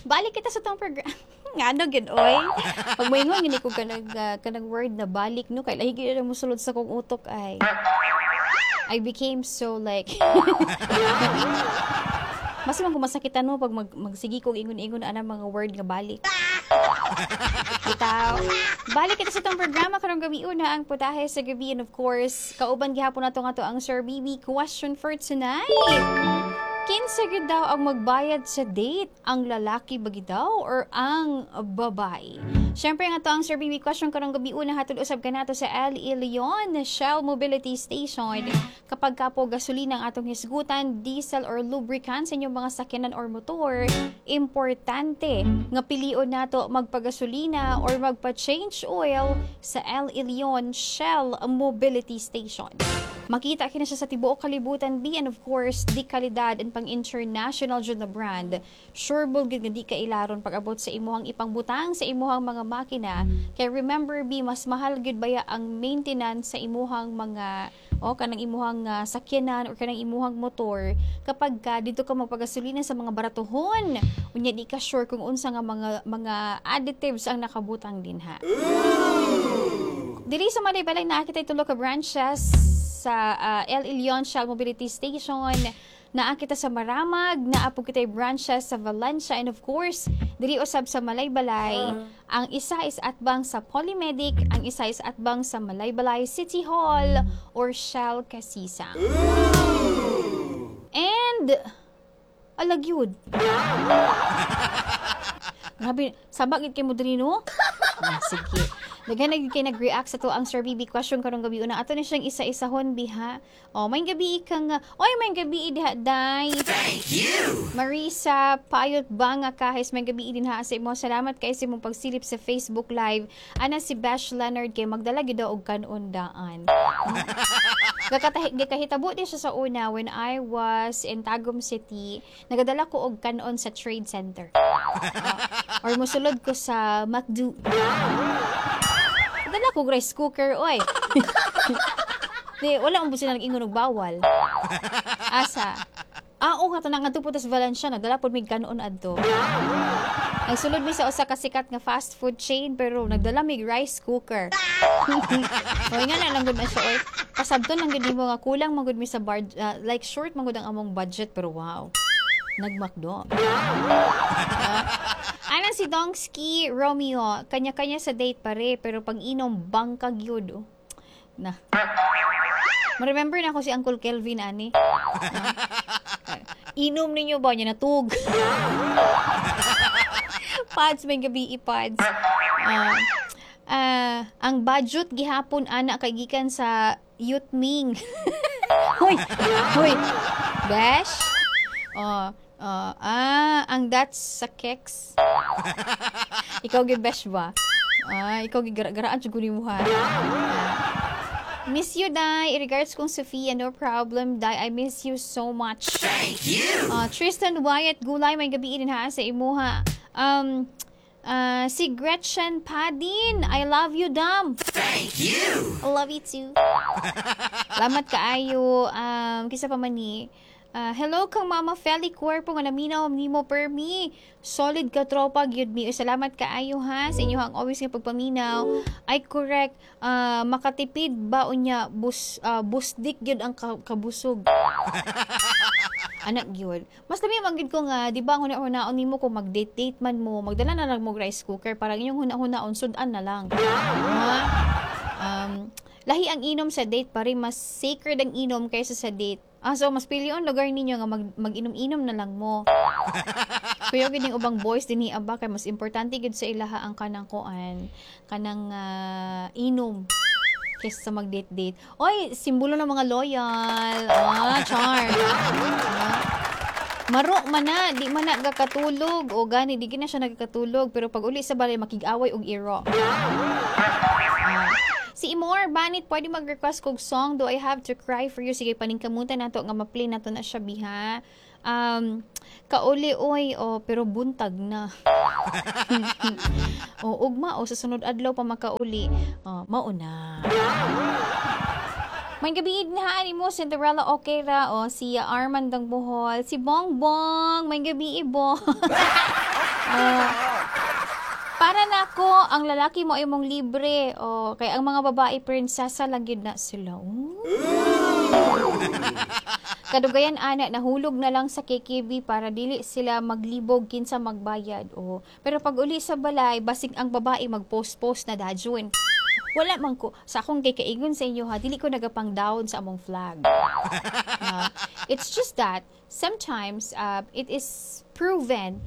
Balik kita sa tong program. Nga ano gid oy. Pag moingon gini ko kanang word na balik no kay lahi gid mo sulod sa kong utok ay. I became so like mas man kumasakitan mo pag magsigi kong ingon-ingon ana mga word nga balik. Bitaw. Balik kita sa tong programa karong gabi una ang putahe sa gabi and of course kauban gihapon nato nga to ang Sir BB question for tonight. Kinsa gid daw ang magbayad sa date? Ang lalaki ba gid daw or ang babae? Syempre nga to ang Sir BB question karong gabi una hatod usab kanato sa LE Leon Shell Mobility Station. Kapag kapo gasolina ang atong hisgutan, diesel or lubricant sa inyong mga sakyanan or motor, importante nga pilion nato magpagasolina or magpa-change oil sa LE Leon Shell Mobility Station. Makita kina siya sa tibuok kalibutan B and of course di kalidad and pang international jud na brand. Sure bol gid nga di kailaron pag-abot sa imuhang ipangbutang sa imuhang mga makina. Kay remember B mas mahal gid baya ang maintenance sa imuhang mga kanang imuhang sakyanan or kanang imuhang motor kapag ka dito ka magpagasolina sa mga baratuhon. Unya di ka sure kung unsa nga mga additives ang nakabutang din ha. Diri sa Malay-Balay na kita tulo ka branches sa LE Leon Shell Mobility Station. Naakita sa Maramag, naapo kita branches sa Valencia and of course, diri usab sa Malay-Balay. Ang isa is atbang sa Polymedic, ang isa is atbang sa Malay-Balay City Hall or Shell Casisang. And alagyud. Grabe, sabagit kay mo diri no? Sige. Daghan kay nag-react sa to ang Sir BB question karong gabi una. Ato ni siyang isa-isahon biha. May gabi kang may gabi diha day. Thank you. Marisa Payot Banga kahis may gabi din ha sa imo. Salamat kay sa imong pagsilip sa Facebook Live. Ana si Bash Leonard kay magdala gyud og kanon daan. Gakahitabo din siya sa una when I was in Tagum City. Nagadala ko og kanon sa Trade Center. Or mosulod ko sa McDo. Dala ko rice cooker, oy. Wala akong busin na nag-ingon og bawal. Asa? Nga to nga tupot sa Valencia, nagdala po may kanon adto. Nagsulod mi sa usa ka sikat nga fast food chain, pero nagdala mig rice cooker. Oy nga na lang gud na siya, oy. Pasabton lang gud mo nga kulang magud mi sa like short magud ang among budget, pero wow. Nagmakdo. Anan si Dongsky Romeo, kanya-kanya sa date pare, pero pag inom bangkag yun. Na. Ma-remember na ako si Uncle Kelvin ani. Inom ninyo ba niya natug? Pads may gabi ipads. Ang budget gihapon ana kay gikan sa Youth Ming. Hoy. Bash. Ang that's sa keks. Ikaw gid besh ba? Ikaw gid garaan jud guni mo ha. Miss you, Dai. In regards kong Sophia, no problem, Dai. I miss you so much. Thank you. Tristan Wyatt Gulay, may gabi din ha sa imuha. Si Gretchen Padin, I love you, Dam. Thank you. I love you too. Salamat kaayo. Kisa pa man ni. Hello kang Mama Feli Cuerpo nga naminaw nimo permi. Solid ka tropa gyud mi. Salamat kaayo ha sa inyo ang always nga pagpaminaw. Ay correct. Makatipid ba unya busdik gyud ang kabusog. Anak gyud. Mas lami manggid ko nga di ba hunaon nimo kung mag-date man mo, magdala na lang mo rice cooker para inyong hunaon sudan na lang. Lahi ang inom sa date pare, mas sacred ang inom kaysa sa date. So mas pilion lugar ninyo nga mag-inom-inom na lang mo. Kuya gining ubang boys dinhi aba kay mas importante gid sa ilaha ang kanang inom kaysa sa mag-date. Oy, simbolo ng mga loyal. Char. Maro man na, di man na gakatulog o gani di gina siya nagkatulog pero pag uli sa balay makig-away og iro. Si Imor Banit, pwede mag-request kog song Do I Have to Cry for You? Sige, paningkamutan nato nga ma-play nato na siya biha. Kauli oy, pero buntag na. Ugma sa sunod adlaw pa makauli. Mauna. May gabi na mo Cinderella okay ra si Armand Dang Bohol, si Bongbong, may gabi Bong. Para na ko, ang lalaki mo imong libre. O, kay ang mga babae, prinsesa lang yun na sila. Kadugayan ana, nahulog na lang sa KKB para dili sila maglibog kinsa magbayad. O, pero pag uli sa balay, basig ang babae mag-post-post na dadyon. Wala man ko, sa akong kikaigon sa inyo ha, dili ko nagapang down sa among flag. It's just that, sometimes, it is proven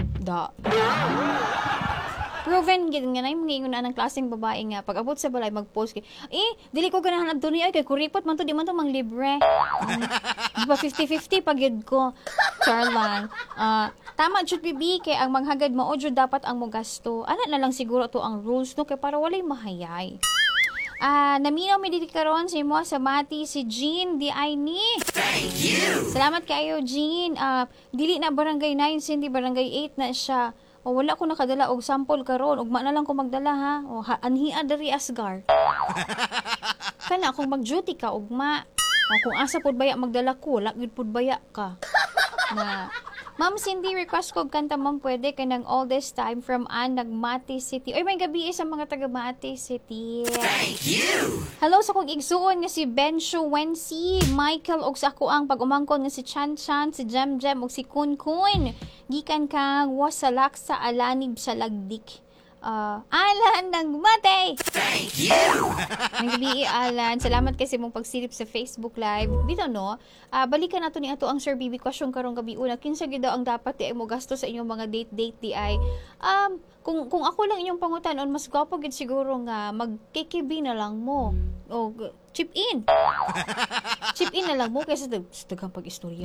gid nga nay mga ingon anang klaseng babae nga pag abot sa balay mag-post kay dili ko ganahan adto ni ay kay kuripot man to di man to mang libre. Di ba 50-50 pag yun ko. Charlan. Tama jud bibi kay ang manghagad mao jud dapat ang mogasto. Ana na lang siguro to ang rules no kay para walay mahayay. Naminaw mi dito karon si mo sa Mati si Jean di ay ni. Thank you. Salamat kayo Jean. Dili na barangay 9 hindi barangay 8 na siya. O wala ko nakadala og sample karon, ugma na lang ko magdala ha. O anhia diri asgar. Kana kung mag-duty ka ugma. O kung asa pud baya magdala ko, wala gyud pud baya ka. Na Ma'am Cindy, request ko kanta ma'am pwede kay nang all this time from Nagmati City. Oy, may gabi sa mga taga Mati City. Thank you. Hello sa kong igsuon nga si Bencho Wensi, Michael og sa ako ang pag-umangkon nga si Chan Chan, si Jem Jem og si Kun Kun. Gikan kang wasalak sa alanib sa lagdik. Alan Nagmati! Thank you! Ang gabi, Alan. Salamat kasi mong pagsilip sa Facebook Live. Dito, no? Balikan nato ni ato ang Sir Bibi question karong gabi una. Kinsa gid daw ang dapat di ay mo gasto sa inyong mga date di ay. Kung ako lang inyong pangutan-on, mas gwapo gid siguro nga mag-KKB na lang mo. O chip in. Chip in na lang mo kaysa daghang pag-istorya.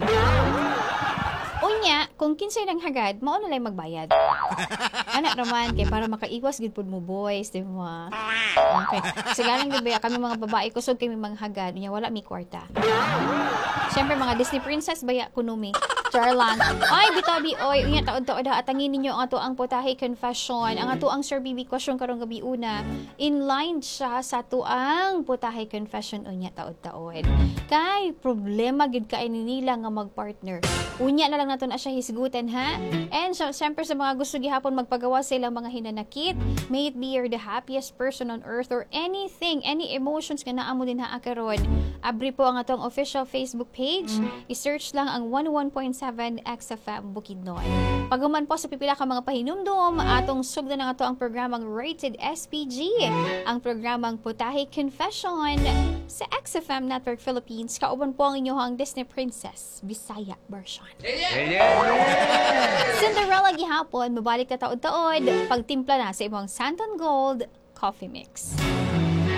Unya, kung kinsay nang hagad, mao na lang magbayad. Anak naman, kay para makaiwas gid pud mo boys, di ba? Okay. Sigalang gid ba kami mga babae kusog kami mga hagad, unya wala mi kwarta. Siyempre mga Disney princess baya kuno mi. Charlan. Ay, bitabi, oy, unya taod-taod atangin ninyo ang ato ang putahe confession. Ang ato ang Sir Bibi question karong gabi una. In line siya sa ato ang putahe confession unya taod-taod. Kay problema gid kay nila nga magpartner. Unya na lang nato na siya hisgutan ha. And so, siyempre sa mga gusto gihapon magpagawa sa ilang mga hinanakit, may it be you're the happiest person on earth or anything, any emotions nga naa mo din ha karon. Abri po ang atong official Facebook page. I-search lang ang 101.7 XFM Bukidnon. Paghuman po sa pipila ka mga pahinumdum, atong sugdan ng ato ang programang Rated SPG, ang programang Putahe Confession sa XFM Network Philippines. Kauban po ang inyong Disney Princess Bisaya version. Cinderella gihapon, mabalik ka taod-taod, pagtimpla na sa imong Santon Gold Coffee Mix.